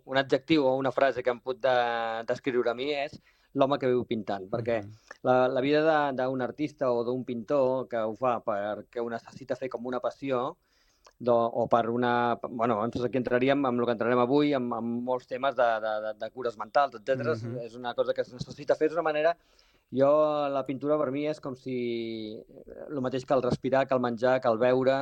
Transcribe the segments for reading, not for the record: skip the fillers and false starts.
un adjectiu o una frase que em pot descriure a mi és l'home que viu pintant, perquè la vida d'un artista o d'un pintor que ho fa perquè ho necessita fer com una passió, o per una... Bueno, doncs aquí entraríem amb el que entrarem avui, amb molts temes de cures mentals, etc. És una cosa que es necessita fer d'una manera... Jo, la pintura per mi és com si... el mateix que el respirar, que el menjar, que el beure,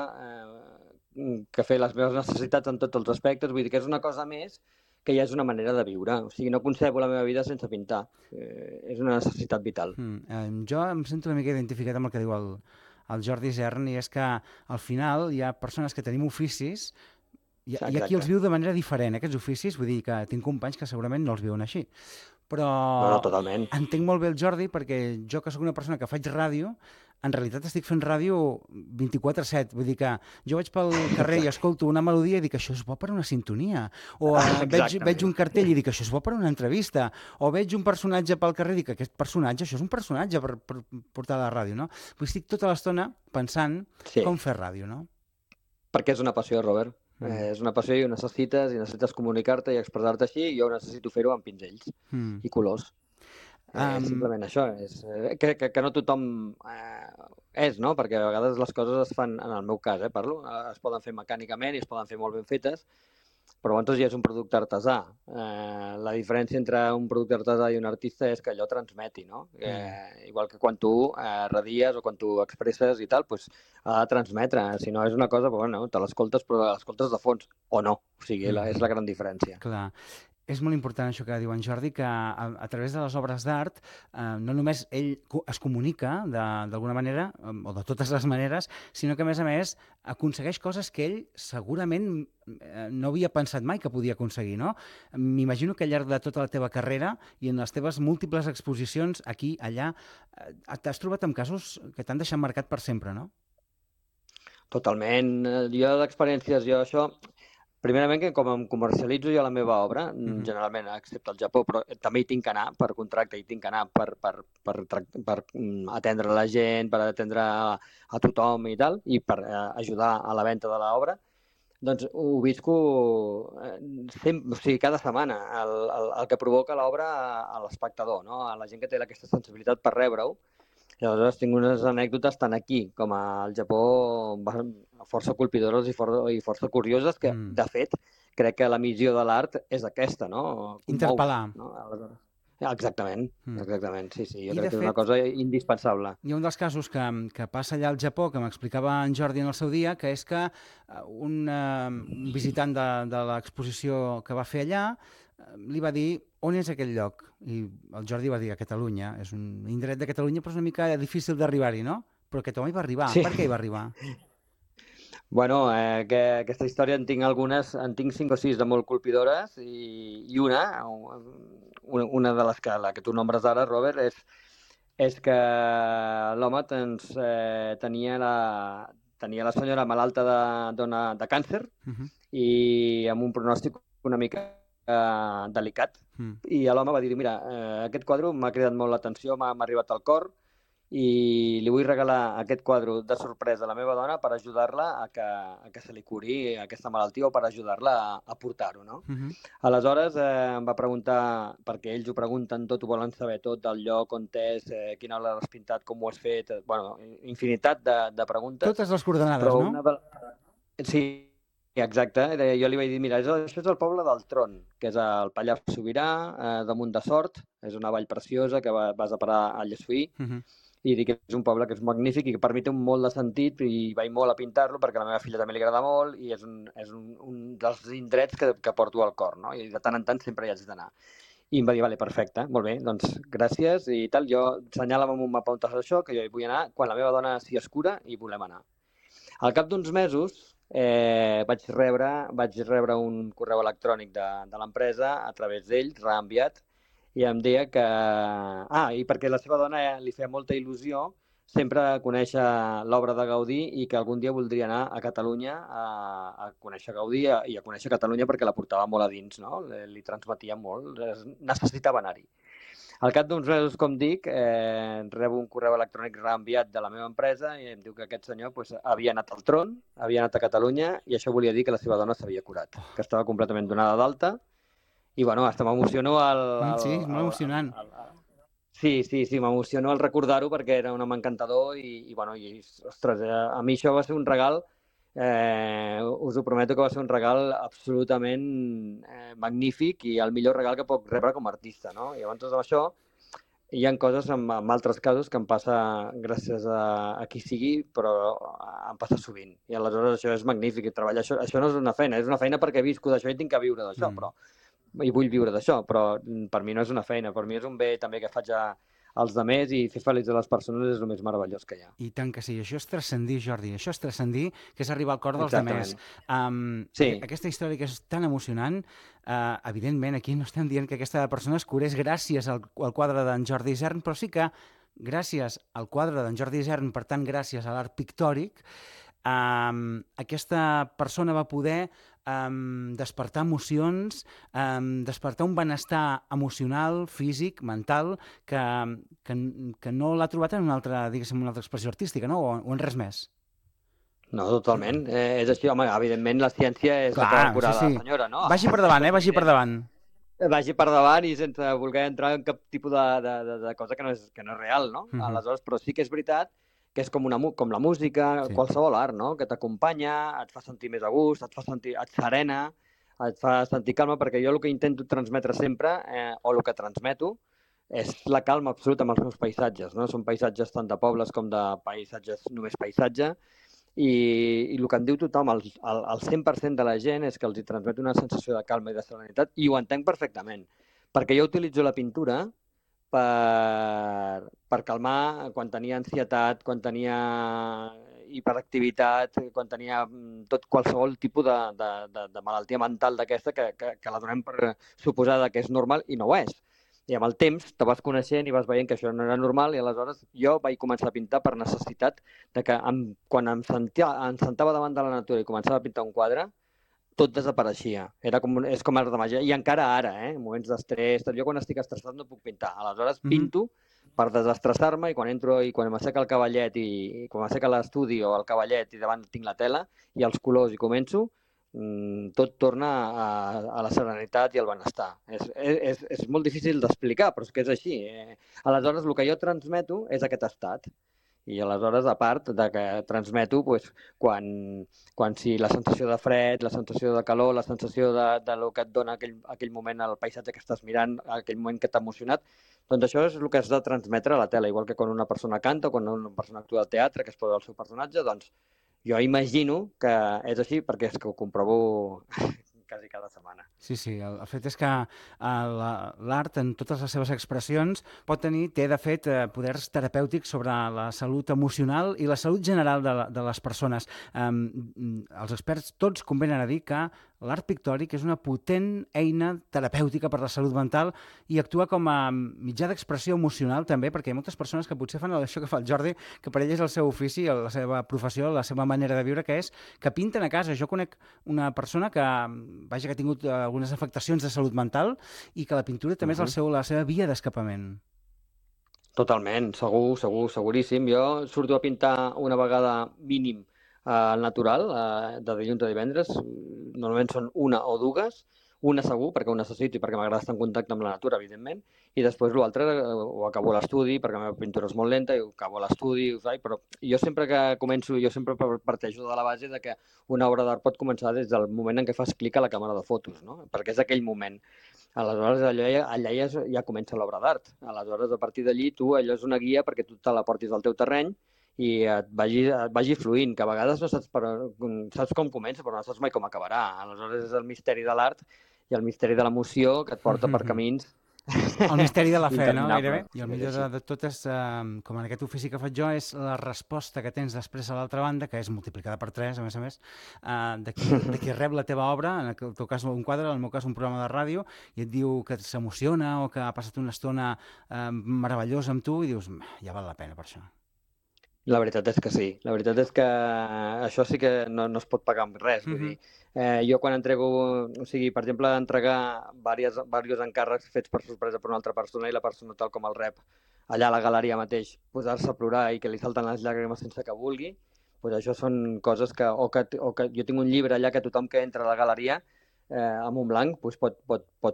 que fer les meves necessitats en tots els aspectes. Vull dir que és una cosa més que ja és una manera de viure. O sigui, no concebo la meva vida sense pintar. És una necessitat vital. Jo em sento una mica identificat amb el que diu el Jordi Isern, i és que al final hi ha persones que tenim oficis i aquí els viu de manera diferent, aquests oficis. Vull dir que tinc companys que segurament no els viuen així. Però No, totalment. entenc molt bé el Jordi, perquè jo, que sóc una persona que faig ràdio, en realitat estic fent ràdio 24/7. Vull dir que jo vaig pel carrer i escolto una melodia i dic, això és bo per una sintonia. O veig un cartell i dic, això és bo per una entrevista. O veig un personatge pel carrer i dic, aquest personatge, això és un personatge per portar a la ràdio, no? Vull dir, estic tota l'estona pensant com fer ràdio, no? Perquè és una passió, Robert. És una passió i ho necessites comunicar-te i expressar-te així, i jo necessito fer-ho amb pinzells i colors. Simplement això. Que no tothom és, no? Perquè a vegades les coses es fan, en el meu cas, parlo, es poden fer mecànicament i es poden fer molt ben fetes, però llavors ja és un producte artesà. La diferència entre un producte artesà i un artista és que allò transmeti, no? Igual que quan tu radies o quan tu expresses i tal, doncs ha de transmetre. Si no és una cosa, bueno, te l'escoltes, però l'escoltes de fons, o no. O sigui, és la gran diferència. Clar. És molt important això que diu en Jordi, que a través de les obres d'art no només ell es comunica d'alguna manera, o de totes les maneres, sinó que, a més, aconsegueix coses que ell segurament no havia pensat mai que podia aconseguir, no? M'imagino que al llarg de tota la teva carrera i en les teves múltiples exposicions, aquí, allà, t'has trobat amb casos que t'han deixat marcat per sempre, no? Totalment. Jo d'experiències, això... Primerament, que com em comercialitzo jo la meva obra, generalment, excepte al Japó, però també hi tinc que anar per contracte, hi tinc que anar per atendre la gent, per atendre a tothom i tal, i per ajudar a la venda de l'obra, doncs ho visco sempre, o sigui, cada setmana, el que provoca l'obra a l'espectador, no? A la gent que té aquesta sensibilitat per rebre-ho. Llavors tinc unes anècdotes tant aquí com al Japó força colpidores i força curioses que, de fet, crec que la missió de l'art és aquesta, no? Interpel·lar. No? Exactament, sí. Jo crec que és una cosa indispensable. Hi ha un dels casos que passa allà al Japó, que m'explicava en Jordi en el seu dia, que és que un visitant de l'exposició que va fer allà li va dir, on és aquell lloc? I el Jordi va dir, a Catalunya. És un indret de Catalunya, però és una mica difícil d'arribar-hi, no? Però aquest home hi va arribar. Sí. Per què hi va arribar? Bueno, que aquesta història en tinc 5 o 6 de molt colpidores, i una de les que, la que tu nombres ara, Robert, és que l'home tenia la senyora malalta de càncer i amb un pronòstic una mica delicat. I l'home va dir, mira, aquest quadre m'ha cridat molt l'atenció, m'ha arribat al cor, i li vull regalar aquest quadre de sorpresa a la meva dona per ajudar-la a que se li curi aquesta malaltia, o per ajudar-la a portar-ho, no? Aleshores em va preguntar, perquè ells ho pregunten tot, ho volen saber tot, del lloc on és, quina hora l'has pintat, com ho has fet, bueno, infinitat de preguntes. Totes les coordenades, no? Sí, exacte. Jo li vaig dir, mira, això és el poble del Tron, que és el Pallars Sobirà, damunt de Sort, és una vall preciosa que vas a parar a Llessui, i dic que és un poble que és magnífic i que per mi té un molt de sentit, i vaig molt a pintar-lo perquè a la meva filla també li agrada molt, i és un dels indrets que porto al cor, no? I de tant en tant sempre hi haig d'anar. I em va dir, vale, perfecte, molt bé, doncs gràcies i tal. Jo assenyala'm amb un mapa on és això, que jo hi vull anar quan la meva dona s'hi escura i volem anar. Al cap d'uns mesos vaig rebre un correu electrònic de l'empresa a través d'ells, reenviat, i em deia que... i perquè la seva dona li feia molta il·lusió sempre conèixer l'obra de Gaudí, i que algun dia voldria anar a Catalunya a conèixer Gaudí i a conèixer Catalunya perquè la portava molt a dins, no? Li transmetia molt, necessitava anar-hi. Al cap d'uns mesos, com dic, rebo un correu electrònic reenviat de la meva empresa i em diu que aquest senyor havia anat al Tron, havia anat a Catalunya, i això volia dir que la seva dona s'havia curat, que estava completament donada d'alta, I, bueno, hasta m'emociono Sí, és molt emocionant. Sí, m'emociono al recordar-ho perquè era un home encantador bueno, ostres, a mi això va ser un regal, us ho prometo que va ser un regal absolutament magnífic i el millor regal que puc rebre com a artista, no? I llavors amb això hi ha coses en altres casos que em passa gràcies a qui sigui, però em passa sovint. I aleshores això és magnífic. Treballar això no és una feina perquè visco d'això i tinc que viure d'això, però i vull viure d'això, però per mi no és una feina, per mi és un bé també que faig als demés i fer feliç a les persones és el més meravellós que hi ha. I tant que sí, això és transcendir, Jordi, això és transcendir, que és arribar al cor dels demés. Exactament. Sí. Aquesta història que és tan emocionant, evidentment aquí no estem dient que aquesta persona es curés gràcies al quadre d'en Jordi Isern, però sí que gràcies al quadre d'en Jordi Isern, per tant gràcies a l'art pictòric, aquesta persona va poder despertar emocions, despertar un benestar emocional, físic, mental, que no l'ha trobat en una altra, diguéssim, una altra expressió artística, no? O en res més. No, totalment. És així, home, evidentment la ciència és la que va curar la senyora, no? Vagi per davant, vagi per davant. Vagi per davant i sense voler entrar en cap tipus de cosa que no és real, no? Aleshores, però sí que és veritat que és com la música, qualsevol art, no? Que t'acompanya, et fa sentir més a gust, et serena, et fa sentir calma, perquè jo el que intento transmetre sempre, o el que transmeto, és la calma absoluta amb els meus paisatges, no? Són paisatges tant de pobles com de paisatges només paisatge, i el que em diu tothom, el 100% de la gent, és que els hi transmet una sensació de calma i de serenitat, i ho entenc perfectament, perquè jo utilitzo la pintura per calmar quan tenia ansietat, quan tenia hiperactivitat, quan tenia qualsevol tipus de malaltia mental d'aquesta que la donem per suposada que és normal i no ho és. I amb el temps te vas coneixent i vas veient que això no era normal i aleshores jo vaig començar a pintar per necessitat de que quan em sentava davant de la natura i començava a pintar un quadre, tot desapareixia. És com art de màgia. I encara ara, en moments d'estrès, jo quan estic estressat no puc pintar. Aleshores pinto per desestressar-me i quan entro i quan m'asseca el cavallet i quan m'asseca l'estudi o el cavallet i davant tinc la tela i els colors i començo, tot torna a la serenitat i al benestar. És molt difícil d'explicar, però és que és així. Aleshores, el que jo transmeto és aquest estat. I aleshores, a part de que transmeto quan si la sensació de fred, la sensació de calor, la sensació de lo que et dona aquell moment, el paisatge que estàs mirant, aquell moment que t'ha emocionat, doncs això és el que has de transmetre a la tele, igual que quan una persona canta o quan una persona actua al teatre, que es posa el seu personatge, doncs jo imagino que és així perquè és que ho comprovo quasi cada setmana. Sí, el fet és que l'art, en totes les seves expressions, té, de fet, poders terapèutics sobre la salut emocional i la salut general de les persones. Els experts tots convenen a dir que l'art pictòric és una potent eina terapèutica per la salut mental i actua com a mitjà d'expressió emocional també, perquè hi ha moltes persones que potser fan això que fa el Jordi, que per ell és el seu ofici, la seva professió, la seva manera de viure, que és que pinten a casa. Jo conec una persona que ha tingut algunes afectacions de salut mental i que la pintura també és la seva via d'escapament. Totalment, seguríssim. Jo surto a pintar una vegada mínim al natural, de dilluns a divendres. Normalment són una o dues, una segur, perquè ho necessito i perquè m'agrada estar en contacte amb la natura, evidentment, i després l'altre ho acabo a l'estudi, perquè la meva pintura és molt lenta, i ho acabo a l'estudi, però jo sempre que començo, jo sempre parteixo de la base de que una obra d'art pot començar des del moment en què fas clic a la càmera de fotos, no? Perquè és aquell moment. Aleshores, allà ja comença l'obra d'art. Aleshores, a partir d'allí, allò és una guia perquè tu te la portis al teu terreny i et vagi fluint, que a vegades no saps com comença, però no saps mai com acabarà. Aleshores, és el misteri de l'art i el misteri de l'emoció que et porta per camins el misteri de la fe, no? Gairebé. I el millor de tot és, com en aquest ofici que faig jo, és la resposta que tens després a l'altra banda, que és multiplicada per 3, a més, de qui rep la teva obra, en el teu cas un quadre, en el meu cas un programa de ràdio, i et diu que s'emociona o que ha passat una estona meravellosa amb tu, i dius, ja val la pena per això. La veritat és que sí. La veritat és que això sí que no es pot pagar amb res. Vull dir, jo quan entrego, o sigui, per exemple, entregar diversos encàrrecs fets per sorpresa per una altra persona i la persona tal com el rep allà a la galeria mateix, posar-se a plorar i que li salten les llàgrimes sense que vulgui, doncs això són coses que jo tinc un llibre allà que tothom que entra a la galeria amb un blanc pot